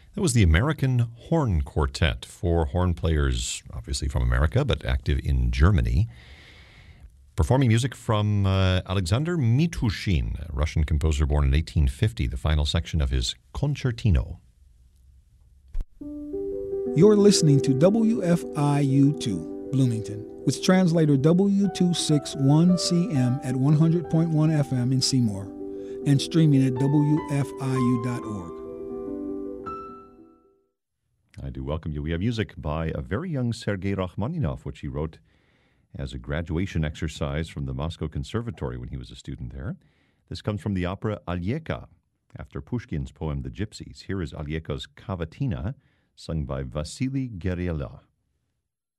That was the American Horn Quartet, four horn players, obviously from America, but active in Germany, performing music from Alexander Mitushin, a Russian composer born in 1850, the final section of his Concertino. You're listening to WFIU2, Bloomington, with translator W261CM at 100.1 FM in Seymour, and streaming at WFIU.org. I do welcome you. We have music by a very young Sergei Rachmaninoff, which he wrote as a graduation exercise from the Moscow Conservatory when he was a student there. This comes from the opera Alyeka, after Pushkin's poem The Gypsies. Here is Alyeka's Cavatina, sung by Vasily Geryla.